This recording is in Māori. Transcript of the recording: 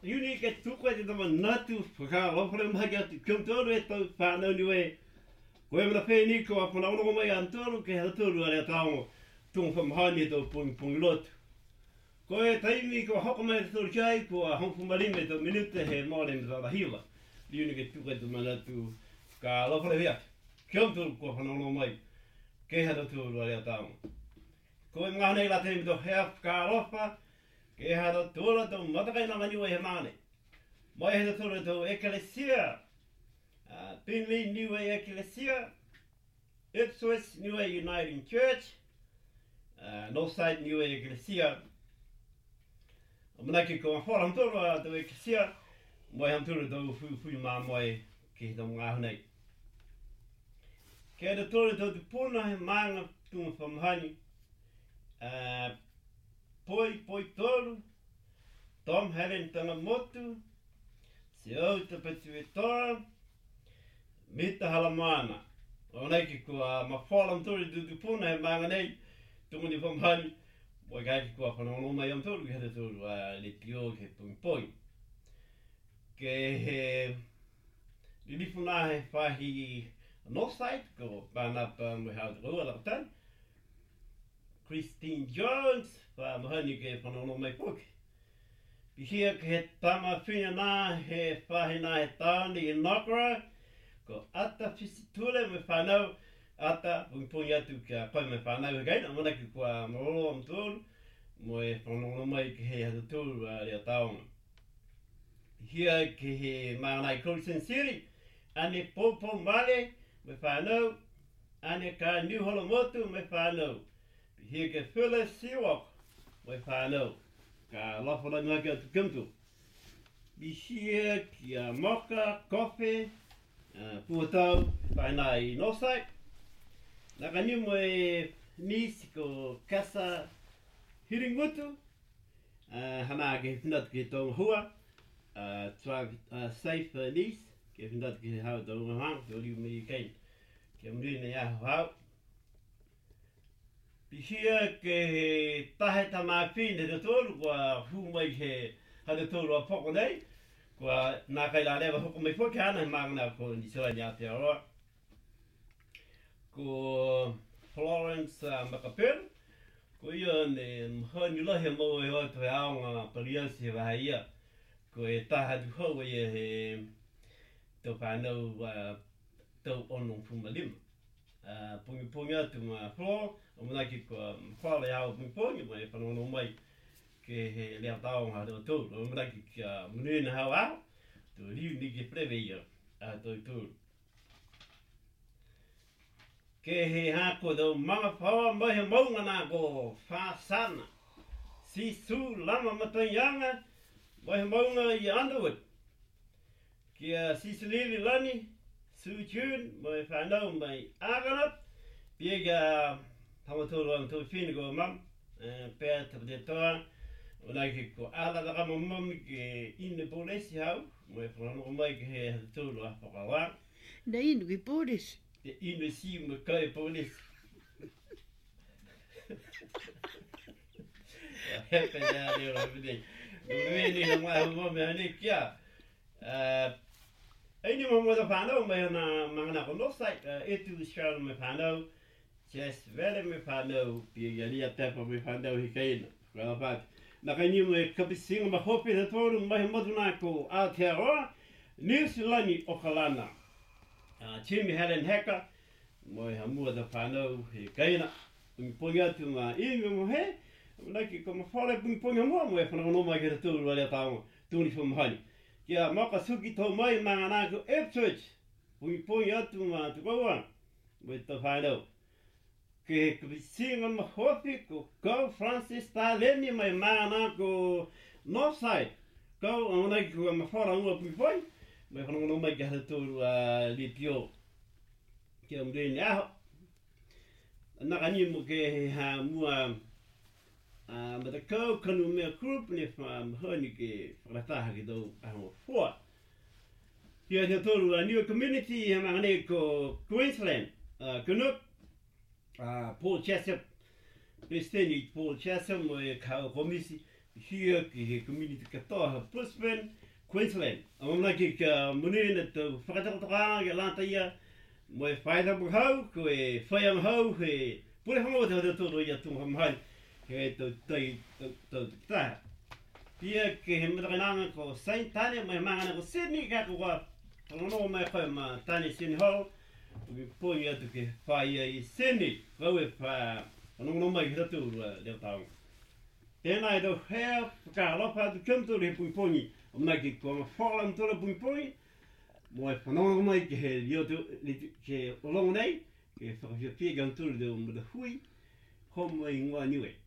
uni ke tuko te tama natu whaka lopere mahi atu kiomtoro e tau whanau niwe. Koe mna wheni ko a whana ono mai antoro ke haturu a rea taongo tunga whamahani e tau pungi lotu. Koe taimi ko hoko mai te toro kiai ko a hongfu marime tau minute he maore me tau hila. Uni ke tuko te tama natu ka lopere rea. Kiomtoro ko whana ono mai ke haturu a rea taongo. Koe mga hanei la te mito hea ka lopa ke hara tōra tō matakai nanga niwa he māne. Mai he tōra tō Ecclesia, Pinley Niwa Ecclesia, Ipswich Niwa Uniting Church, Northside Niwa Ecclesia. Manaki ko whora tōra tō Ecclesia, mai ham tōra tō hui mā mai ki he tō ngā hunei. Ke hara tōra tō te pōna he mānga tūma whamahani, Poi toru, Tom Helen tanga motu, se au te petu e toa, mita halamana. O nei ki kua mawhalam tori tu puna he maanga nei, tungani whamhani, moi kai ki kua whanaono mai am toru, ki hata toru le pio ke poi. Ke he lilifuna he whahi Northside, ko pānapa mo hau te rua lakatan, Christine Jones, mahani ke whanaono mai poki. Pihia ke he tama whina nā he whahe nā he tāone i Nokra, ko ata whisiture me whanau, ata pungi atu kia koe me whanau he gaina, mana ki kua marolo am tōru, mo e whanaono mai ke he hata tōru a rea taonga. Pihia ke he mānai Christian Siri, ane popo male me whanau, ane ka New Holomotu me whanau. Pihia ke Phyllis Siwak, mai whanau, ka lawhana ngaki atu kimtu. Bihia ki a moka, kope, puatau, whaina i Northside. Naka ni mo e nisi ko Kasa Hiringutu, hana ke whindatu ki tōnga hua, safe nisi, ke whindatu ki hau tōnga hang, te oliu me i kein, ke mrine aho hau. Pihia ke he tahe tamā whine te tōru, kua hu mai he hane tōru a poko nei, kua nā kai la rewa hoko mai poke ana he māngana ko ni Sirani Aotearoa. Ko Florence Makapēru, ko ia ne mhani lahi mau e hoatu he aonga pariasi he waha ia, ko e taha tu hau ia he tau whanau tau onong pumalima. Pungi atu ma Flor, o manaki ko whare hao pungi mai whanaono mai ke he lea taonga reo tōru. O manaki kia munena hao ao, tō riu ni ke prewe ia a tōi tōru. Ke he hako tau manga whaua mai he maunga nā ko whāsana. Si su lama mataianga, mai he maunga i Underwood. Kia Sisilili Lani, Sue June, mai whanau mai Agarap, piega tamatoro ang tō whine ko mam, pēr tapate toa, o nai ke ko alataka mamami ke ine polesi hau, mai whanau mai ke he hatoro a whakawa. Na inu ki polesi? Te ine si me kai polesi. Hepe nea reo rapidei. Nōreni na mai mamami ane kia. Aini mo da whanau mai ana mangana ko Northside, etu Sharon me whanau, Jess Valley me whanau, pia iaria tepa me whanau hi kaina. Kua pāti. Nā kai ni mo e kapisinga ma hopi te tōru mai moduna ko Aotearoa, New Zealand o Kalana. Jimmy Helen Hacker, mo e hamua da whanau hi kaina. Pungi atu ma inga mo he, naki ko ma whare pungi hamua mo e whanau mai ke te tōru a lea taonga, tūni whamahani. Kia maka suki tō mai mga nā ko Ipswich, pungi atu ma tukaua, mai tō whanau. Ke kapisinga ma hopi ko Go Francis Taleni mai mga nā ko Northside. Go angonai ko ma whara ua pungi, mai whanongono mai ke hata tōru a li pio. Kia mreni aho. Naka ni mo ke ha mua ma te kau kanu mea group ne mahani ke whakataha ki tau ahango whua. Kia te tōru a New Community he mangane ko Queensland, Canuck, Paul Chassup, Presteni Paul Chassup mo e kau komisi, here ki he community katoa Brisbane, Queensland. Amamna ki ka munina to whakataka ke lanta ia mo e whaida hau, ko e whaiang hau, he pure hango te tōro ia tunga mahai, he tau taha. Pia ke he marakananga ko Saint Tane, mai mangana ko Sydney, ka ko wa tanono mai koe ma Tane Sydney Hall, uki pōi atu ke whai ai Sydney, kau e wha, tanono mai ki tatu leo taonga. Tēnā e tau hea, whakaalopa atu kiamtore he puipongi, o mna ki kua mawhala mtora puipongi, mo e whanonga mai ki he liotu, ke olongo nei, ke whakawhia pia kiamtore leo mura hui, ho mai ngua niwe.